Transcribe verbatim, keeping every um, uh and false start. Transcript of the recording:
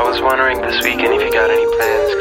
was wondering this weekend if you got any plans